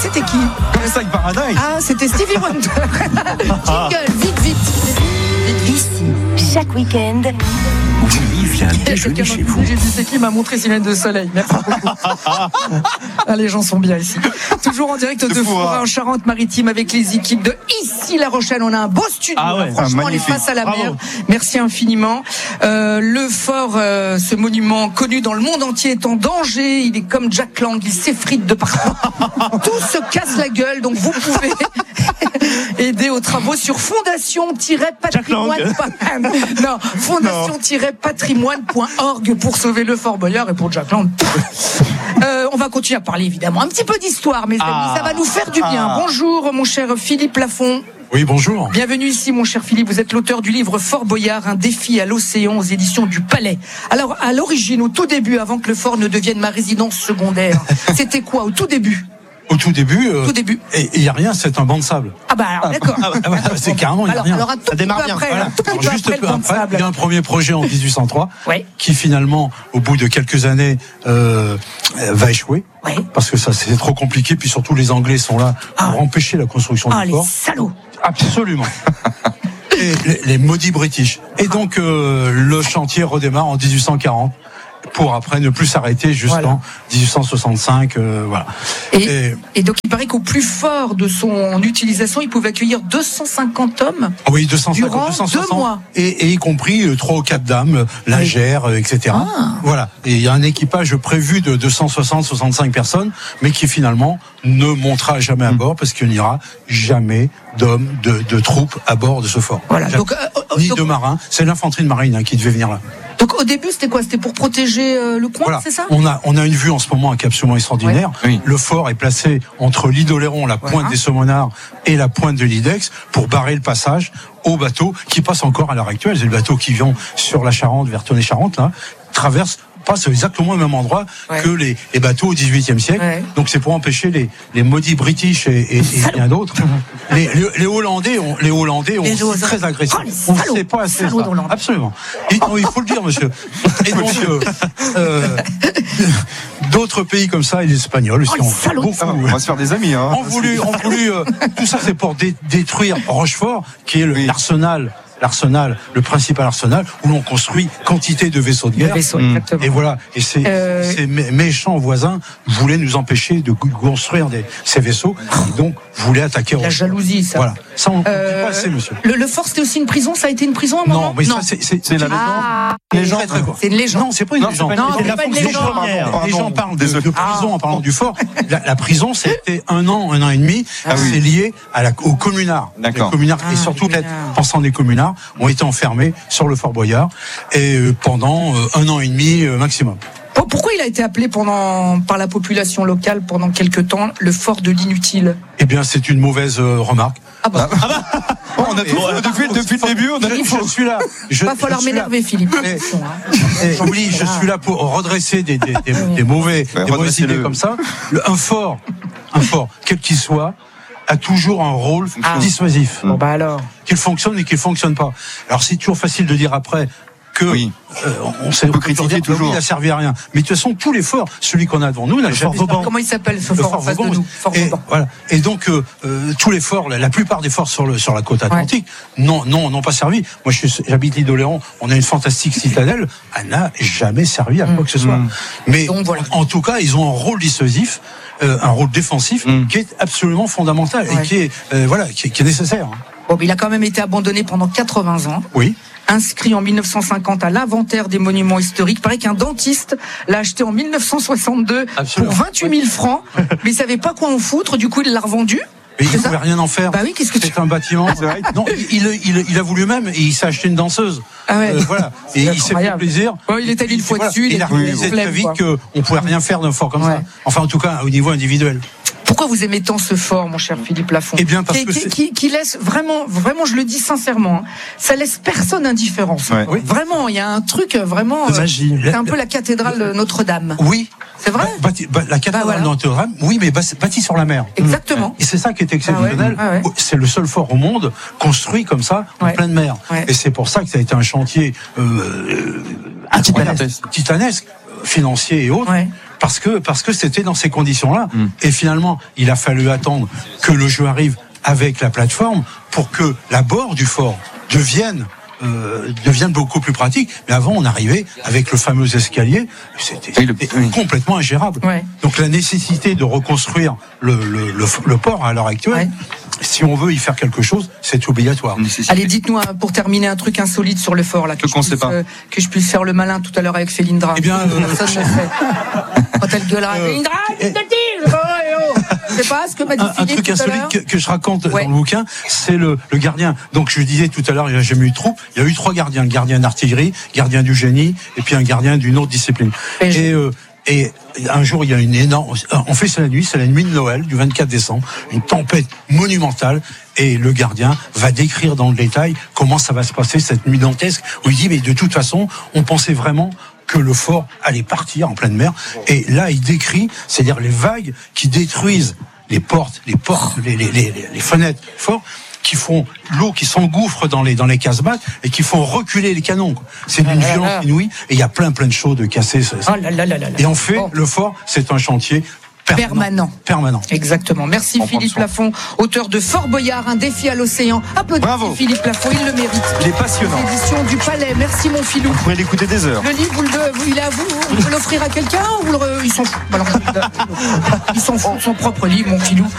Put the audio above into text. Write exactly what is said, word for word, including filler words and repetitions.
c'était qui? Versailles Paradise. Ah, c'était Stevie Wonder. Jingle, vite, vite. Ici, chaque week-end, Willy vient déjeuner chez vous. J'ai dit c'est qui m'a montré Sylvain de Soleil. Merci beaucoup. Ah, les gens sont bien ici. Toujours en direct de Foura en Charente-Maritime avec les équipes de ici La Rochelle. On a un beau studio. Ah ouais, franchement, on est face à la Bravo. mer. Merci infiniment. Euh, le fort, euh, ce monument connu dans le monde entier, est en danger. Il est comme Jack Lang, il s'effrite de partout. Tout se casse la gueule. Donc vous pouvez aider aux travaux sur fondation-patrimoine. Non, fondation-patrimoine point org pour sauver le Fort Boyard et pour Jack Lang. Euh, on va continuer à parler évidemment un petit peu d'histoire, mes amis, Ah. ça va nous faire du bien. Ah. Bonjour mon cher Philippe Lafont. Oui, bonjour. Bienvenue ici mon cher Philippe, vous êtes l'auteur du livre Fort Boyard, un défi à l'océan aux éditions du Palais. Alors à l'origine, au tout début, avant que le fort ne devienne ma résidence secondaire, c'était quoi au tout début? Au tout début, euh, Tout début. et il n'y a rien, c'est un banc de sable. Ah bah alors d'accord. Ah, bah, voilà, c'est carrément, il n'y a Alors, rien. alors un tout petit peu démarre bien. après, Voilà. un tout petit Alors, peu juste après, peu le banc de après, sable. il y a un premier projet en dix-huit cent trois Ouais. qui finalement, au bout de quelques années, euh, va échouer. Ouais. Parce que ça, c'est trop compliqué. Puis surtout, les Anglais sont là pour Ah. empêcher la construction Ah du les fort. salauds. Absolument. Et les, les maudits British. Et donc, euh, le chantier redémarre en dix-huit cent quarante. Pour après ne plus s'arrêter jusqu'en Voilà. dix-huit cent soixante-cinq, euh, voilà. Et, Et- et donc il paraît qu'au plus fort de son utilisation, il pouvait accueillir deux cent cinquante hommes. Oui, deux cent cinquante, Durant deux cent soixante, deux mois. Et, et y compris euh, trois ou quatre dames, euh, lingères, euh, et cetera. Ah. Voilà. Et il y a un équipage prévu de deux cent soixante à soixante-cinq personnes, mais qui finalement ne montera jamais à bord parce qu'il n'y aura jamais d'hommes, de, de troupes à bord de ce fort. Voilà. Jamais. Donc, euh, euh, Ni donc- de marins. C'est l'infanterie de marine hein, qui devait venir là. Donc au début, c'était quoi? C'était pour protéger euh, le coin, Voilà. c'est ça? On a, on a une vue en ce moment qui est absolument extraordinaire. Ouais. Oui. Le fort est placé entre l'île d'Oléron, la Voilà. pointe des Saumonards et la pointe de l'Idex pour barrer le passage aux bateaux qui passent encore à l'heure actuelle. C'est le bateau qui vient sur la Charente, vers Tonnay-Charente, là, traverse passe exactement au même endroit Ouais. que les, les bateaux au dix-huitième siècle. Ouais. Donc c'est pour empêcher les, les maudits British et, et, et bien d'autres. Les, les, les Hollandais ont, les Hollandais ont Les aussi Hollandais. très agressifs. Oh, les On ne salauds. sait pas assez Salauds ça. d'Hollandais. Absolument. Et, non, il faut le dire, monsieur. Et donc, euh, euh, d'autres pays comme ça, et les Espagnols aussi, Oh, les ont salauds. beaucoup, On va se faire des amis, hein. ont voulu, ont voulu euh, tout ça, c'est pour dé- détruire Rochefort, qui est le- Oui. l'arsenal, l'arsenal, le principal arsenal, où l'on construit quantité de vaisseaux de Le guerre. vaisseau, Mmh. exactement. Et voilà. Et ces, Euh, ces mé- méchants voisins voulaient nous empêcher de cou- construire des, ces vaisseaux, et donc voulaient attaquer La Rochefort. jalousie, ça. Voilà. Ça, on ne Euh, dit pas assez, monsieur. Le, le fort, c'était aussi une prison. Ça a été une prison à un moment? Non, mais ça, c'est, c'est, C'est la légende. Ah, légende. Très, très court. c'est une légende. Non, c'est pas une Non, c'est légende. pas une Non, légende. c'est pas une légende. Pardon. Les gens parlent de, Désolé. de prison en parlant du fort. La, la prison, c'était un an, un an et demi. Ah oui. C'est lié à la, aux communards. D'accord. Les communards, Ah, et surtout, les les communards. pensants des communards, ont été enfermés sur le Fort Boyard et euh, pendant euh, un an et demi euh, maximum. Pour- Pourquoi il a été appelé pendant, par la population locale pendant quelque temps le fort de l'inutile? Eh bien, c'est une mauvaise euh, remarque. Ah bah, Bon, on a tout, depuis, depuis le début, on a Je, je suis là. Je, va falloir je suis là. m'énerver, Philippe. Mais- Attention, hein. Eh, J'oublie, je suis là pour redresser des, des, des, des mauvais, Ouais, des mauvaises redressez-le. idées comme ça. Le, un fort, un fort, quel qu'il soit, a toujours un rôle Ah. dissuasif. Bon bah alors. Qu'il fonctionne et qu'il fonctionne pas. Alors c'est toujours facile de dire après que Oui. euh, on sait On peut critiquer dire, toujours. oui, il a servi à rien. Mais de toute façon, tous les forts, celui qu'on a devant nous, n'a Le jamais fort Vauban. Comment il s'appelle ce le fort en fort face de Vauban. nous? Fort Et, Vauban. voilà. Et donc euh, euh, tous les forts, la, la plupart des forts sur le sur la côte atlantique, non non n'ont pas servi. Moi, je suis, j'habite l'île d'Oléron. On a une fantastique citadelle. Elle n'a jamais servi à quoi que ce soit. Mm. Mais Donc, voilà. en tout cas, ils ont un rôle dissuasif, euh, un rôle défensif Mm. qui est absolument fondamental Ouais. et qui est euh, voilà qui est, qui est nécessaire. hein. Bon, mais il a quand même été abandonné pendant quatre-vingts ans. Oui. Inscrit en mille neuf cent cinquante à l'inventaire des monuments historiques. Il paraît qu'un dentiste l'a acheté en mille neuf cent soixante-deux Absolument. pour vingt-huit mille francs, mais il savait pas quoi en foutre, du coup il l'a revendu. Mais il C'est ne ça pouvait rien en faire. Bah oui, qu'est-ce que tu- C'est un bâtiment. C'est vrai. Non, il, il, il a voulu même et il s'est acheté une danseuse. Ah ouais. Euh, voilà. Et il s'est fait Incroyable. plaisir. Bon, il est allé une fois Voilà. dessus, il Il a a fait réalisé une très flemme, vite quoi. qu'on pouvait rien faire d'un fort comme Ouais. ça. Enfin, en tout cas, au niveau individuel. Pourquoi vous aimez tant ce fort, mon cher Philippe Lafont? Eh bien, parce qui, que qui, c'est- qui, qui laisse vraiment, vraiment, je le dis sincèrement, hein, ça laisse personne indifférent. ça. Ouais. Oui. Vraiment, il y a un truc euh, vraiment. De euh, magie. C'est un peu la cathédrale de Notre-Dame. Oui. C'est vrai? Bah, bâti- bah, la cathédrale Bah, voilà. de Notre-Dame, oui, mais bâti bâti sur la mer. Exactement. Et c'est ça qui est exceptionnel. Ah ouais, ah ouais. C'est le seul fort au monde construit comme ça, en Ouais. pleine mer. Ouais. Et c'est pour ça que ça a été un chantier euh, incroyable, Titanesque. titanesque, financier et autres, Ouais. parce que parce que c'était dans ces conditions-là. Mm. Et finalement, il a fallu attendre que le jeu arrive avec la plateforme pour que l'abord du fort devienne Euh, deviennent beaucoup plus pratiques. Mais avant, on arrivait avec le fameux escalier, c'était le... oui. complètement ingérable. Ouais. Donc la nécessité de reconstruire le, le, le, le port à l'heure actuelle, ouais. si on veut y faire quelque chose, c'est obligatoire. Allez, dites-nous un, pour terminer un truc insolite sur le fort là, que, je puisse, euh, que je puisse faire le malin tout à l'heure avec Félindra. Eh bien, euh... personne ne fait. Quand elle gueulera, euh... Félindra, je te dis, je sais pas ce que m'a dit un, un truc insolite que, que je raconte ouais. dans le bouquin, c'est le, le gardien. Donc je disais tout à l'heure, il n'y a jamais eu de troupe. Il y a eu trois gardiens, le gardien d'artillerie, gardien du génie, et puis un gardien d'une autre discipline. Et, et, euh, et un jour, il y a une énorme. On fait ça la nuit, c'est la nuit de Noël, du vingt-quatre décembre, une tempête monumentale. Et le gardien va décrire dans le détail comment ça va se passer cette nuit dantesque. Où il dit, mais de toute façon, on pensait vraiment que le fort allait partir en pleine mer. Et là, il décrit, c'est-à-dire les vagues qui détruisent les portes, les portes, les, les, les, les fenêtres du fort, qui font l'eau qui s'engouffre dans les dans les casemates et qui font reculer les canons. C'est d'une ah violence inouïe. Et il y a plein plein de choses de cassées. Oh là là là là. Et en fait, bon. le fort, c'est un chantier permanent. Permanent. permanent. Exactement. Merci On Philippe Plafond, auteur de Fort Boyard, un défi à l'océan. Applaudissez Philippe Plafond, il le mérite. Il est passionnant. Édition du Palais. Merci mon filou. Vous pouvez l'écouter des heures. Le livre, vous le, vous, il est à vous. Vous pouvez l'offrir à quelqu'un ou vous le, il s'en fout. Alors, il s'en fout de son propre livre, mon filou.